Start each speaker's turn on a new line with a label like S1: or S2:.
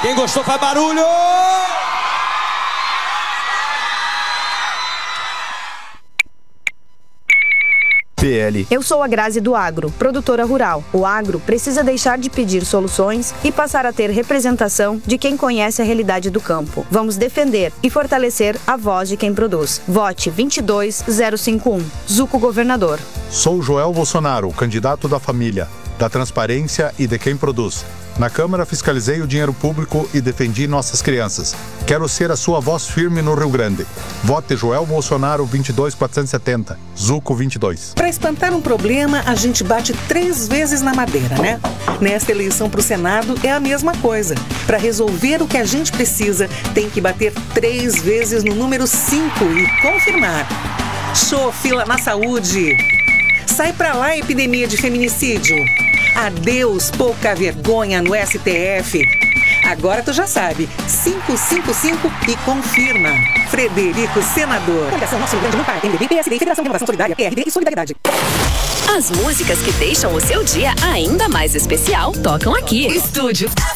S1: Quem gostou faz barulho!
S2: PL.
S3: Eu sou a Grazi do Agro, produtora rural. O agro precisa deixar de pedir soluções e passar a ter representação de quem conhece a realidade do campo. Vamos defender e fortalecer a voz de quem produz. Vote 22051. Zuco Governador.
S2: Sou Joel Bolsonaro, candidato da família, da transparência e de quem produz. Na Câmara fiscalizei o dinheiro público e defendi nossas crianças. Quero ser a sua voz firme no Rio Grande. Vote Joel Bolsonaro 22470, Zuco 22.
S4: Para espantar um problema, a gente bate 3 vezes na madeira, né? Nesta eleição para o Senado é a mesma coisa. Para resolver o que a gente precisa, tem que bater 3 vezes no número 5 e confirmar. Show fila na saúde. Sai pra lá, epidemia de feminicídio. Adeus, pouca vergonha no STF. Agora tu já sabe, 555 e confirma. Frederico, senador. Coligação Nosso Rio Grande não para. MDB, PSD, Federação de Renovação Solidária, PRD e Solidariedade.
S5: As músicas que deixam o seu dia ainda mais especial tocam aqui. Estúdio